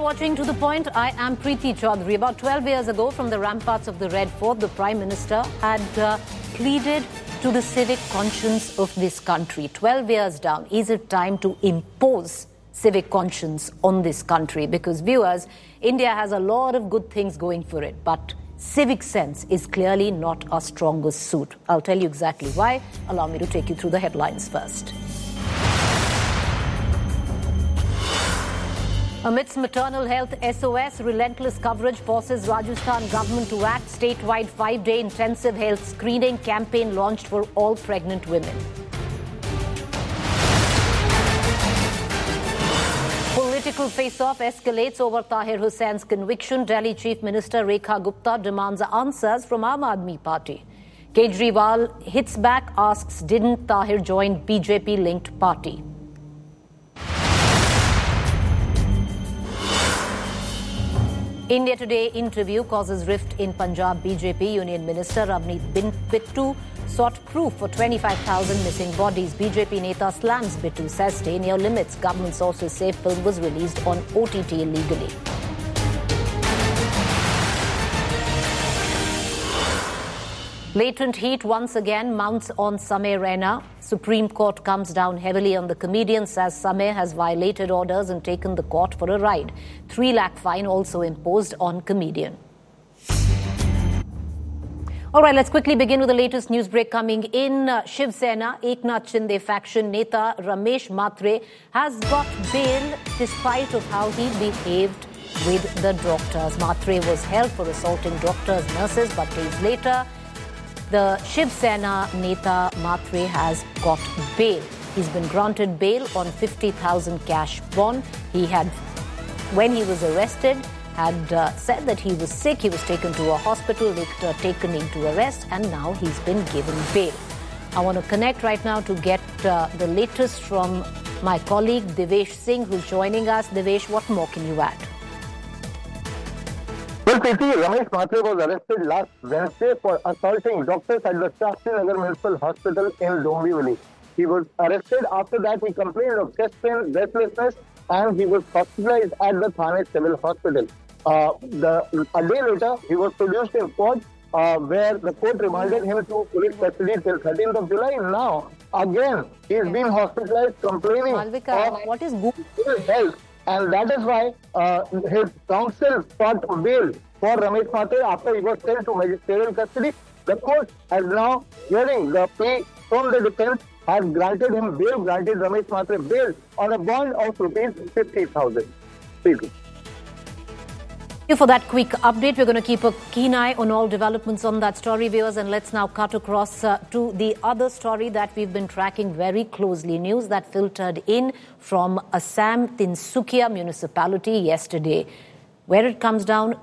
watching To The Point. I am Preeti Chaudhary. About 12 years ago, from the ramparts of the Red Fort, the Prime Minister had pleaded to the civic conscience of this country. 12 years down, is it time to impose civic conscience on this country? Because viewers, India has a lot of good things going for it, but civic sense is clearly not our strongest suit. I'll tell you exactly why. Allow me to take you through the headlines first. Amidst maternal health SOS, relentless coverage forces Rajasthan government to act. Statewide 5-day intensive health screening campaign launched for all pregnant women. Political face-off escalates over Tahir Hussein's conviction. Delhi Chief Minister Rekha Gupta demands answers from Aam Aadmi Party. Kejriwal hits back, asks, didn't Tahir join BJP-linked party? India Today interview causes rift in Punjab. BJP Union Minister Ravneet Bittu sought proof for 25,000 missing bodies. BJP Neta slams Bittu, says stay near limits. Government sources say film was released on OTT illegally. Latent heat once again mounts on Samay Raina. Supreme Court comes down heavily on the comedian, says Samay has violated orders and taken the court for a ride. 3 lakh fine also imposed on comedian. All right, let's quickly begin with the latest news break coming in. Shiv Sena, Eknath Shinde faction Neta Ramesh Mhatre has got bail despite of how he behaved with the doctors. Mhatre was held for assaulting doctors, nurses, but days later, the Shiv Sena Neta Mhatre has got bail. He's been granted bail on 50,000 cash bond. He had, when he was arrested, had said that he was sick. He was taken to a hospital, later taken into arrest, and now he's been given bail. I want to connect right now to get the latest from my colleague Devesh Singh, who's joining us. Devesh, what more can you add? Well, Preeti, Ramesh Mhatre was arrested last Wednesday for assaulting doctors at the Shastri Nagar Municipal Hospital in Dombivli. He was arrested. After that, he complained of chest pain, breathlessness, and he was hospitalized at the Thane Civil Hospital. A day later, he was produced in court, where the court remanded him to police custody till 13th of July. Now, again, he is being hospitalized, complaining Malvika, what is good health. And that is why his counsel sought bail for Ramesh Mhatre after he was sent to magisterial custody. The court has now, hearing the plea from the defense, has granted him bail, granted Ramesh Mhatre bail on a bond of rupees 50,000. Thank you for that quick update. We're going to keep a keen eye on all developments on that story, viewers. And let's now cut across to the other story that we've been tracking very closely. News that filtered in from Assam Tinsukia municipality yesterday, where it comes down